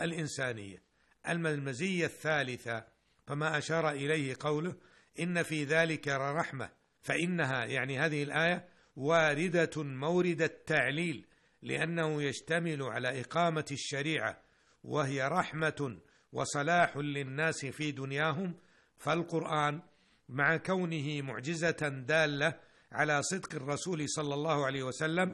الإنسانية. المزية الثالثة فما أشار إليه قوله إن في ذلك لرحمة، فإنها يعني هذه الآية واردة مورد التعليل، لأنه يشتمل على إقامة الشريعة، وهي رحمة وصلاح للناس في دنياهم. فالقرآن مع كونه معجزة دالة على صدق الرسول صلى الله عليه وسلم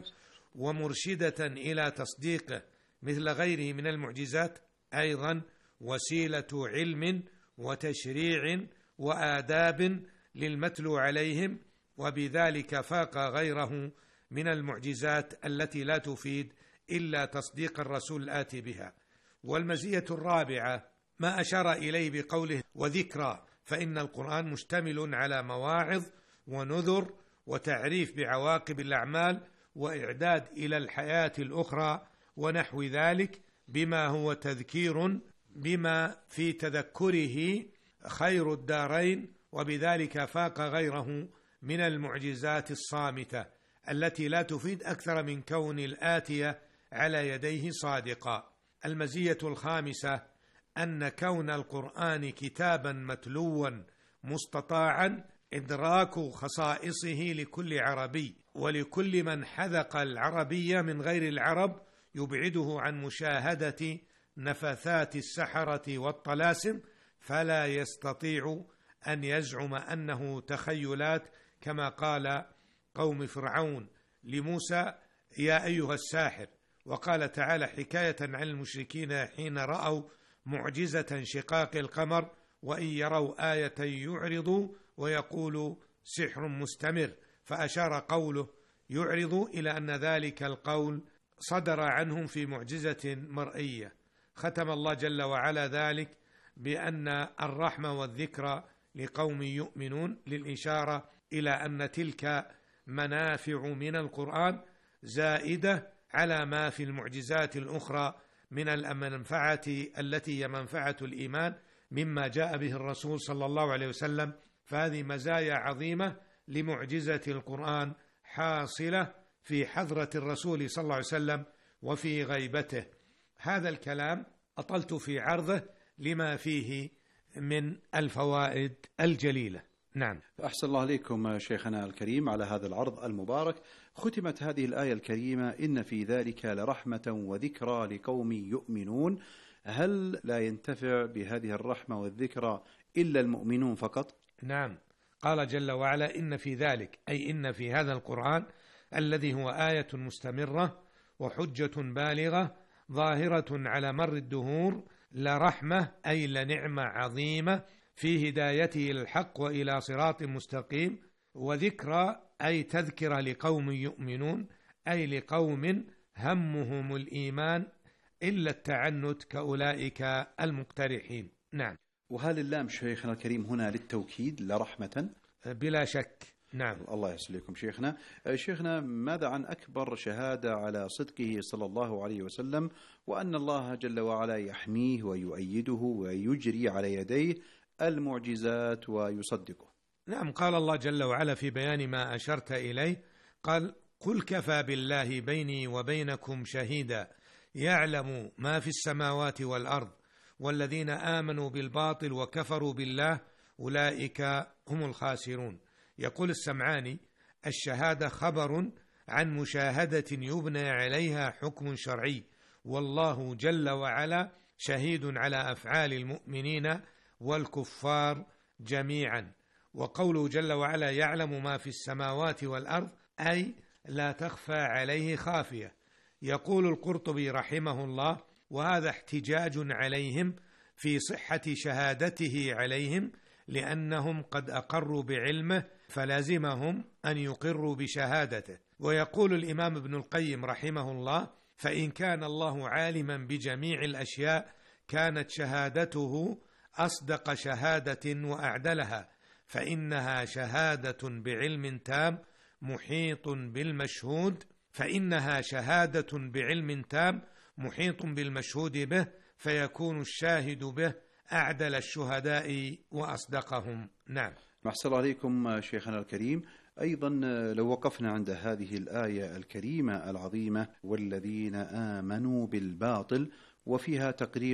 ومرشدة إلى تصديقه مثل غيره من المعجزات، أيضا وسيلة علم وتشريع وآداب للمتلو عليهم، وبذلك فاق غيره من المعجزات التي لا تفيد إلا تصديق الرسول الآتي بها. والمزية الرابعة ما أشار إليه بقوله وذكرى، فإن القرآن مشتمل على مواعظ ونذر وتعريف بعواقب الأعمال وإعداد إلى الحياة الأخرى ونحو ذلك، بما هو تذكير بما في تذكره خير الدارين، وبذلك فاق غيره من المعجزات الصامتة التي لا تفيد أكثر من كون الآتية على يديه صادقا. المزية الخامسة أن كون القرآن كتابا متلوا مستطاعا إدراك خصائصه لكل عربي، ولكل من حذق العربية من غير العرب يبعده عن مشاهدة نفثات السحرة والطلاسم، فلا يستطيع أن يزعم أنه تخيلات، كما قال قوم فرعون لموسى يا أيها الساحر. وقال تعالى حكاية عن المشركين حين رأوا معجزة شقاق القمر وإن يروا آية يعرضوا ويقولوا سحر مستمر، فأشار قوله يعرضوا إلى أن ذلك القول صدر عنهم في معجزة مرئية. ختم الله جل وعلا ذلك بأن الرحمة والذكرى لقوم يؤمنون، للإشارة إلى أن تلك منافع من القرآن زائدة على ما في المعجزات الأخرى من المنفعة التي هي منفعة الإيمان مما جاء به الرسول صلى الله عليه وسلم. فهذه مزايا عظيمة لمعجزة القرآن حاصلة في حضرة الرسول صلى الله عليه وسلم وفي غيبته. هذا الكلام أطلت في عرضه لما فيه من الفوائد الجليلة. نعم. أحسن الله عليكم شيخنا الكريم على هذا العرض المبارك. ختمت هذه الآية الكريمة إن في ذلك لرحمة وذكرى لقوم يؤمنون. هل لا ينتفع بهذه الرحمة والذكرى إلا المؤمنون فقط؟ نعم، قال جل وعلا إن في ذلك، أي إن في هذا القرآن الذي هو آية مستمرة وحجة بالغة ظاهرة على مر الدهور لرحمة، أي لنعمة عظيمة في هدايته إلى الحق وإلى صراط مستقيم، وذكرى أي تذكرة لقوم يؤمنون، أي لقوم همهم الإيمان إلا التعنت كأولئك المقترحين. نعم. وهل اللام شيخنا الكريم هنا للتوكيد لرحمة؟ بلا شك. نعم. الله يسلمكم شيخنا. شيخنا ماذا عن أكبر شهادة على صدقه صلى الله عليه وسلم وأن الله جل وعلا يحميه ويؤيده ويجري على يديه المعجزات ويصدقه؟ نعم، قال الله جل وعلا في بيان ما أشرت إليه، قال قل كفى بالله بيني وبينكم شهيدا يعلم ما في السماوات والأرض والذين آمنوا بالباطل وكفروا بالله أولئك هم الخاسرون. يقول السمعاني الشهادة خبر عن مشاهدة يبنى عليها حكم شرعي، والله جل وعلا شهيد على أفعال المؤمنين والكفار جميعا. وقوله جل وعلا يعلم ما في السماوات والأرض أي لا تخفى عليه خافية. يقول القرطبي رحمه الله وهذا احتجاج عليهم في صحة شهادته عليهم، لأنهم قد أقروا بعلمه فلازمهم أن يقروا بشهادته. ويقول الإمام ابن القيم رحمه الله فإن كان الله عالما بجميع الأشياء كانت شهادته أصدق شهادة وأعدلها، فإنها شهادة بعلم تام محيط بالمشهود، به، فيكون الشاهد به أعدل الشهداء وأصدقهم. نعم. أحسن الله عليكم شيخنا الكريم. أيضا لو وقفنا عند هذه الآية الكريمة العظيمة والذين آمنوا بالباطل، وفيها تقرير